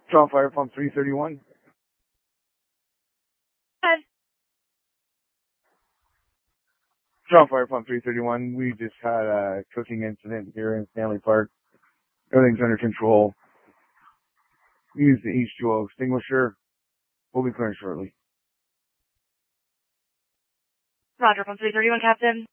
Strong Fire Pump 331. Hi. Strong Fire Pump 331. We just had a cooking incident here in Stanley Park. Everything's under control. Use the H2O extinguisher. We'll be clearing shortly. Roger, Pump 331, Captain.